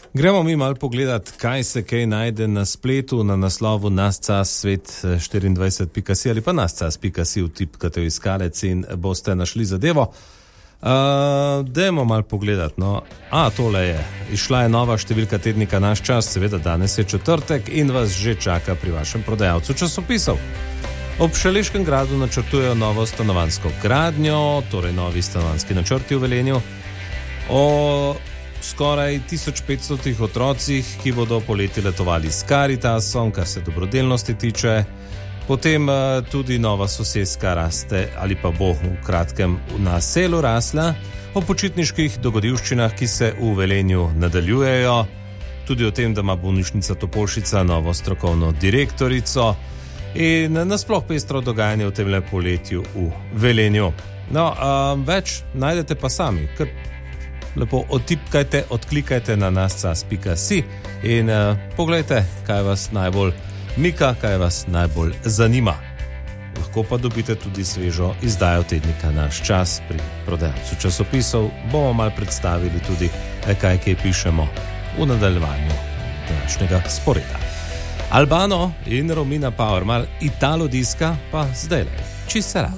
Gremo mi malo pogledat, kaj se kaj najde na spletu, na naslovu nascas.svet24.si ali pa nascas.si, vtipkate v iskalec in boste našli zadevo. Dajmo malo pogledat, no. Tole je. Išla je nova številka tednika Naš čas, seveda danes je četrtek in vas že čaka pri vašem prodajalcu časopisov. Ob Šaleškem gradu načrtujejo novo stanovanjsko gradnjo, torej novi stanovanjski načrti v Velenju, o skoraj 1500 otrocih, ki bodo poleti letovali s Karitasom, kar se dobrodelnosti tiče. Potem tudi nova soseska raste ali pa bo v kratkem na selu rasla, o počitniških dogodivščinah, ki se v Velenju nadaljujejo, tudi o tem, da ima bolnišnica Topolšica novo strokovno direktorico in nasploh pestro dogajanje v tem poletju v Velenju. No, več najdete pa sami, ker lepo odtipkajte, odklikajte na nascas.si in poglejte, kaj vas najbolj mika, kaj vas najbolj zanima. Lahko pa dobite tudi svežo izdajo tednika Naš čas pri prodajalcu časopisov. Bomo malo predstavili tudi, kaj pišemo v nadaljevanju današnjega sporeda. Albano in Romina Power, malo Italo diska, pa zdaj le, či se rad.